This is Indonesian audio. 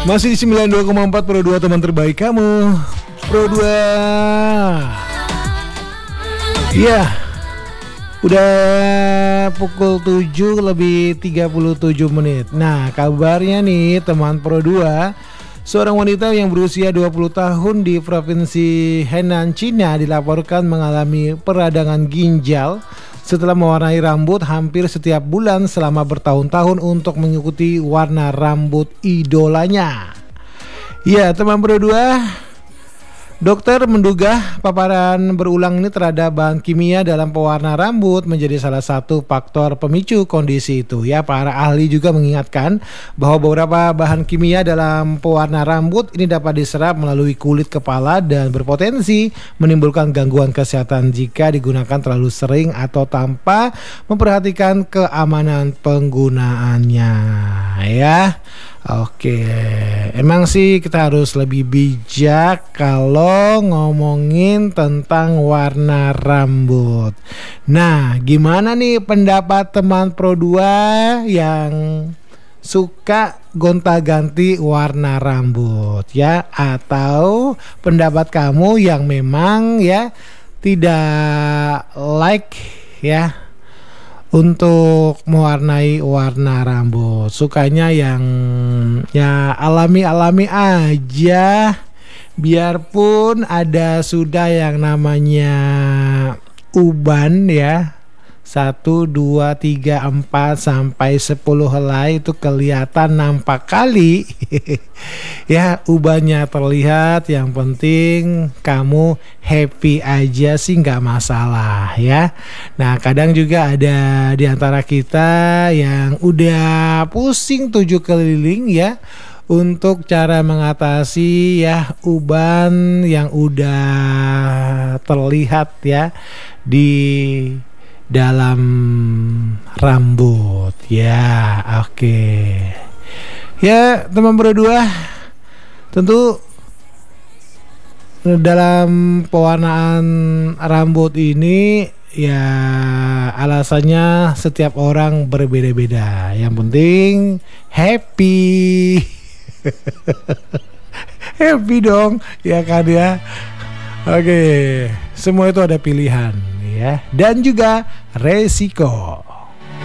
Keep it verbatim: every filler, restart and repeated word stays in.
Masih di sembilan puluh dua koma empat Pro dua, teman terbaik kamu. Pro dua. Ya, udah pukul tujuh lebih tiga puluh tujuh menit. Nah, kabarnya nih teman Pro dua, seorang wanita yang berusia dua puluh tahun di Provinsi Henan, Cina dilaporkan mengalami peradangan ginjal setelah mewarnai rambut hampir setiap bulan selama bertahun-tahun untuk mengikuti warna rambut idolanya. Ya, teman Pro dua, dokter menduga paparan berulang ini terhadap bahan kimia dalam pewarna rambut menjadi salah satu faktor pemicu kondisi itu. Ya, para ahli juga mengingatkan bahwa beberapa bahan kimia dalam pewarna rambut ini dapat diserap melalui kulit kepala dan berpotensi menimbulkan gangguan kesehatan jika digunakan terlalu sering atau tanpa memperhatikan keamanan penggunaannya. Ya. Oke, emang sih kita harus lebih bijak kalau ngomongin tentang warna rambut. Nah, gimana nih pendapat teman Pro dua yang suka gonta-ganti warna rambut ya, atau pendapat kamu yang memang ya tidak like ya untuk mewarnai warna rambut, sukanya yang ya alami-alami aja, biarpun ada sudah yang namanya uban ya, satu, dua, tiga, empat sampai sepuluh helai itu kelihatan nampak kali. Ya, ubannya terlihat, yang penting kamu happy aja sih, nggak masalah ya. Nah, kadang juga ada di antara kita yang udah pusing tujuh keliling ya untuk cara mengatasi ya uban yang udah terlihat ya di dalam rambut ya. Oke ya, teman Pro dua, tentu dalam pewarnaan rambut ini ya alasannya setiap orang berbeda-beda. Yang penting happy. Happy dong ya kan ya. Oke, semua itu ada pilihan ya, dan juga resiko.